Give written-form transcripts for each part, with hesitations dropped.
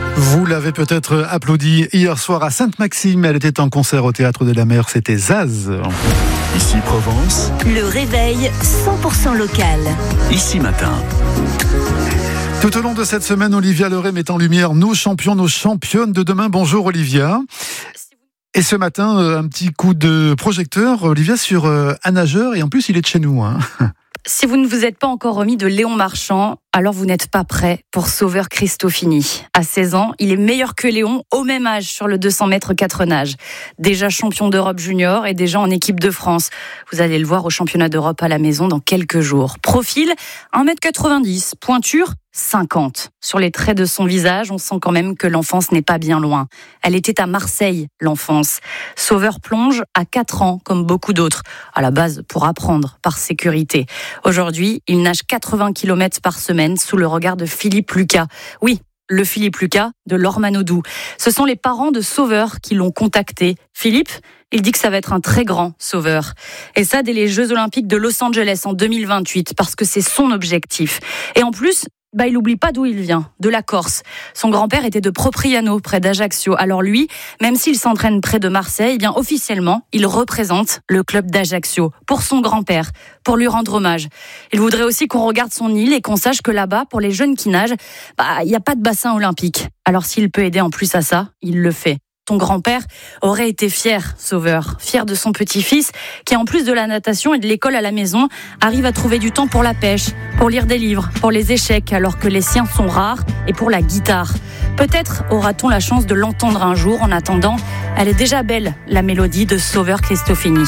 Vous l'avez peut-être applaudi hier soir à Sainte-Maxime. Elle était en concert au Théâtre de la Mer. C'était Zaz. Ici Provence. Le réveil 100% local. Ici Matin. Tout au long de cette semaine, Olivia Leray met en lumière nos champions, nos championnes de demain. Bonjour Olivia. Et ce matin, un petit coup de projecteur, Olivia, sur un nageur. Et en plus, il est de chez nous. Si vous ne vous êtes pas encore remis de Léon Marchand, alors vous n'êtes pas prêt pour Sauveur Cristofini. À 16 ans, il est meilleur que Léon au même âge sur le 200 mètres 4 nages. Déjà champion d'Europe junior et déjà en équipe de France. Vous allez le voir au championnat d'Europe à la maison dans quelques jours. Profil, 1m90, pointure 50. Sur les traits de son visage, on sent quand même que l'enfance n'est pas bien loin. Elle était à Marseille, l'enfance. Sauveur plonge à 4 ans, comme beaucoup d'autres. À la base, pour apprendre, par sécurité. Aujourd'hui, il nage 80 km par semaine sous le regard de Philippe Lucas. Oui, le Philippe Lucas de Lormanodou. Ce sont les parents de Sauveur qui l'ont contacté. Philippe, il dit que ça va être un très grand Sauveur. Et ça, dès les Jeux Olympiques de Los Angeles en 2028, parce que c'est son objectif. Et en plus, il n'oublie pas d'où il vient, de la Corse. Son grand-père était de Propriano, près d'Ajaccio. Alors lui, même s'il s'entraîne près de Marseille, bien officiellement, il représente le club d'Ajaccio pour son grand-père, pour lui rendre hommage. Il voudrait aussi qu'on regarde son île et qu'on sache que là-bas, pour les jeunes qui nagent, il n'y a pas de bassin olympique. Alors s'il peut aider en plus à ça, il le fait. Son grand-père aurait été fier, Sauveur, fier de son petit-fils qui, en plus de la natation et de l'école à la maison, arrive à trouver du temps pour la pêche, pour lire des livres, pour les échecs alors que les siens sont rares et pour la guitare. Peut-être aura-t-on la chance de l'entendre un jour. En attendant, elle est déjà belle, la mélodie de Sauveur Cristofini.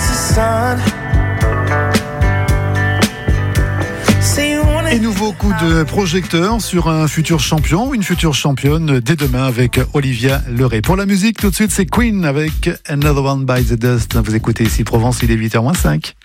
Et nouveau coup de projecteur sur un futur champion ou une future championne dès demain avec Olivia Leray. Pour la musique, tout de suite, c'est Queen avec Another One Bites the Dust. Vous écoutez ici Provence, il est 8h-5.